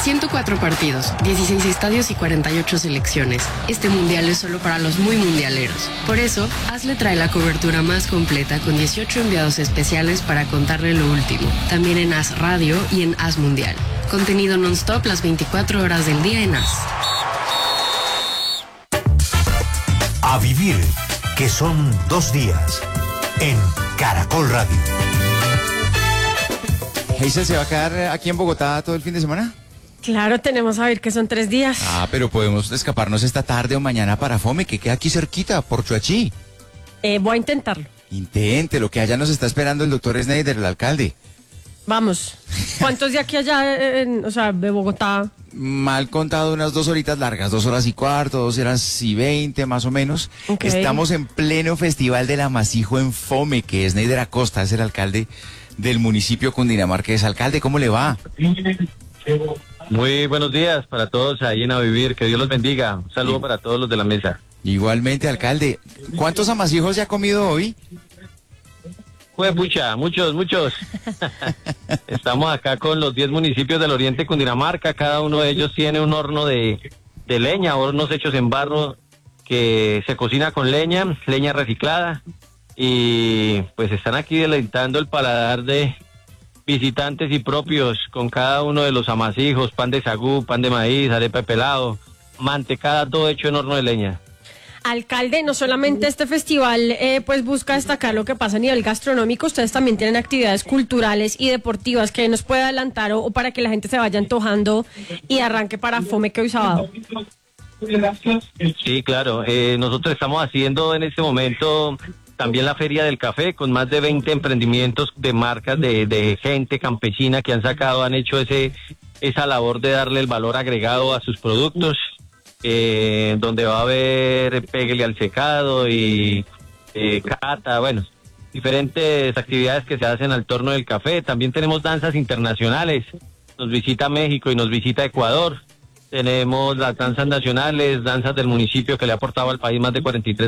104 partidos, 16 estadios y 48 selecciones. Este mundial es solo para los muy mundialeros. Por eso, AS le trae la cobertura más completa con 18 enviados especiales para contarle lo último. También en AS Radio y en AS Mundial. Contenido non-stop las 24 horas del día en AS. A vivir, que son 2 días, en Caracol Radio. ¿Heisa se va a quedar aquí en Bogotá todo el fin de semana? Claro, tenemos a ver que son 3 días. Pero podemos escaparnos esta tarde o mañana para Fome, que queda aquí cerquita, por Chuachi. Voy a intentarlo. Intente, lo que allá nos está esperando el doctor Snyder, el alcalde. Vamos. ¿Cuántos de aquí allá, de Bogotá? Mal contado, unas 2 horitas largas, 2 horas y cuarto, 2 horas y 20 más o menos. Okay. Estamos en pleno Festival del Amasijo en Fome, que Snyder Acosta es el alcalde del municipio cundinamarqués. Alcalde, ¿cómo le va? Muy buenos días para todos ahí en A Vivir, que Dios los bendiga. Un saludo para todos los de la mesa. Igualmente, alcalde. ¿Cuántos amasijos ya ha comido hoy? Pucha, muchos. Estamos acá con los 10 municipios del oriente Cundinamarca. Cada uno de ellos tiene un horno de leña, hornos hechos en barro que se cocina con leña reciclada. Y pues están aquí deleitando el paladar de visitantes y propios con cada uno de los amasijos, pan de sagú, pan de maíz, arepa de pelado, mantecada, todo hecho en horno de leña. Alcalde, no solamente este festival pues busca destacar lo que pasa a nivel gastronómico, ustedes también tienen actividades culturales y deportivas que nos puede adelantar o para que la gente se vaya antojando y arranque para Fome que hoy sábado. Sí, claro, nosotros estamos haciendo en este momento también la Feria del Café con más de 20 emprendimientos de marcas de gente campesina que han hecho esa labor de darle el valor agregado a sus productos. Donde va a haber péguele al secado y cata, bueno, diferentes actividades que se hacen al torno del café. También tenemos danzas internacionales, nos visita México y nos visita Ecuador. Tenemos las danzas nacionales, danzas del municipio que le ha aportado al país más de 43